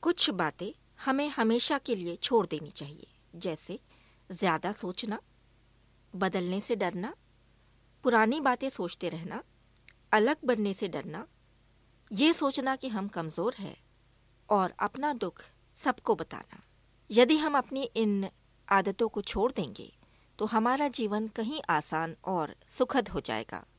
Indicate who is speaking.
Speaker 1: कुछ बातें हमें हमेशा के लिए छोड़ देनी चाहिए, जैसे ज़्यादा सोचना, बदलने से डरना, पुरानी बातें सोचते रहना, अलग बनने से डरना, ये सोचना कि हम कमज़ोर हैं और अपना दुख सबको बताना। यदि हम अपनी इन आदतों को छोड़ देंगे तो हमारा जीवन कहीं आसान और सुखद हो जाएगा।